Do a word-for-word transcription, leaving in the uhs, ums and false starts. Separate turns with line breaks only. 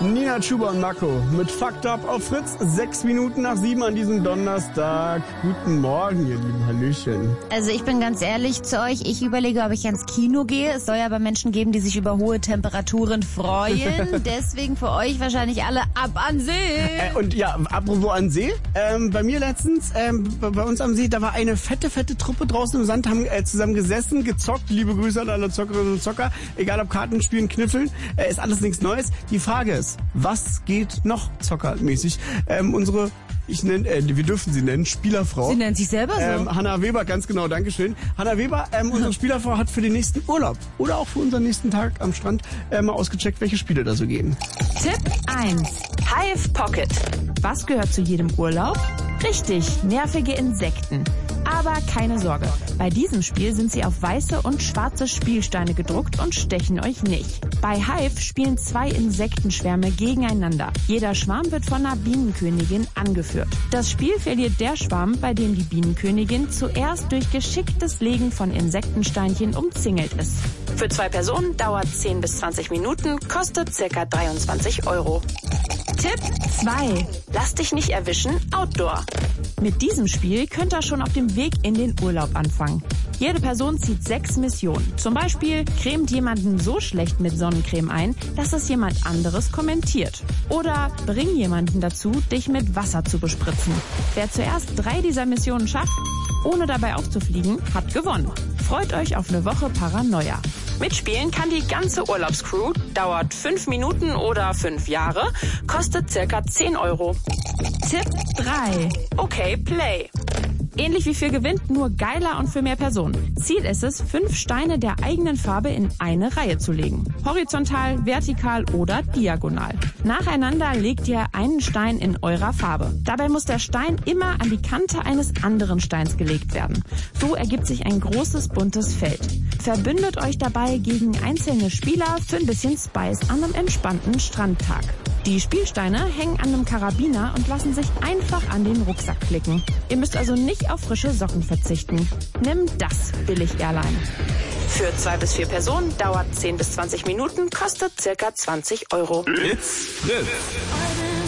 Nina Chuba und Marco mit Fucked Up auf Fritz. Sechs Minuten nach sieben an diesem Donnerstag. Guten Morgen, ihr lieben Hallöchen.
Also ich bin ganz ehrlich zu euch, ich überlege, ob ich ins Kino gehe. Es soll ja aber Menschen geben, die sich über hohe Temperaturen freuen. Deswegen für euch wahrscheinlich alle ab an See.
Äh, und ja, apropos an See, ähm, bei mir letztens, ähm, bei uns am See, da war eine fette, fette Truppe draußen im Sand, haben äh, zusammen gesessen, gezockt. Liebe Grüße an alle Zockerinnen und Zocker. Egal ob Karten spielen, Kniffeln, äh, ist alles nichts Neues. Die Frage ist, was geht noch zockermäßig? Ähm, unsere, ich nenne, äh, wir dürfen sie nennen, Spielerfrau.
Sie nennt sich selber so.
Ähm, Hanna Weber, ganz genau, Dankeschön. Hanna Weber, ähm, unsere Spielerfrau hat für den nächsten Urlaub oder auch für unseren nächsten Tag am Strand äh, mal ausgecheckt, welche Spiele da so gehen.
Tipp eins. Hive Pocket. Was gehört zu jedem Urlaub? Richtig, nervige Insekten. Aber keine Sorge, bei diesem Spiel sind sie auf weiße und schwarze Spielsteine gedruckt und stechen euch nicht. Bei Hive spielen zwei Insektenschwärme gegeneinander. Jeder Schwarm wird von einer Bienenkönigin angeführt. Das Spiel verliert der Schwarm, bei dem die Bienenkönigin zuerst durch geschicktes Legen von Insektensteinchen umzingelt ist. Für zwei Personen dauert zehn bis zwanzig Minuten, kostet ca. dreiundzwanzig Euro. Tipp zwei. Lass dich nicht erwischen, Outdoor. Mit diesem Spiel könnt ihr schon auf dem Weg in den Urlaub anfangen. Jede Person zieht sechs Missionen. Zum Beispiel cremt jemanden so schlecht mit Sonnencreme ein, dass es jemand anderes kommentiert. Oder bring jemanden dazu, dich mit Wasser zu bespritzen. Wer zuerst drei dieser Missionen schafft, ohne dabei aufzufliegen, hat gewonnen. Freut euch auf eine Woche Paranoia. Mitspielen kann die ganze Urlaubscrew, dauert fünf Minuten oder fünf Jahre, kostet circa zehn Euro. Tipp drei. Okay, Play. Ähnlich wie für Gewinn, nur geiler und für mehr Personen. Ziel ist es, fünf Steine der eigenen Farbe in eine Reihe zu legen. Horizontal, vertikal oder diagonal. Nacheinander legt ihr einen Stein in eurer Farbe. Dabei muss der Stein immer an die Kante eines anderen Steins gelegt werden. So ergibt sich ein großes, buntes Feld. Verbündet euch dabei gegen einzelne Spieler für ein bisschen Spice an einem entspannten Strandtag. Die Spielsteine hängen an einem Karabiner und lassen sich einfach an den Rucksack klicken. Ihr müsst also nicht auf frische Socken verzichten. Nimm das, Billig-Airline. Für zwei bis vier Personen dauert zehn bis zwanzig Minuten, kostet circa zwanzig Euro.
It's Fritz.